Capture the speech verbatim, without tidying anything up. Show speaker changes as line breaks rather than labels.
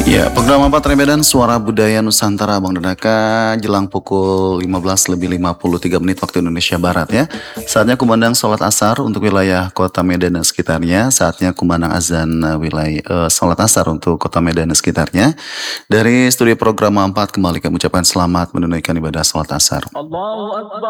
Ya, program empat Medan Suara Budaya Nusantara Bang Donaka jelang pukul lima belas lebih lima puluh tiga menit waktu Indonesia Barat ya. Saatnya kumandang sholat asar untuk wilayah Kota Medan dan sekitarnya. Saatnya kumandang azan eh, wilayah eh, sholat asar untuk Kota Medan dan sekitarnya. Dari studio program empat kembali kami ucapkan selamat menunaikan ibadah sholat asar.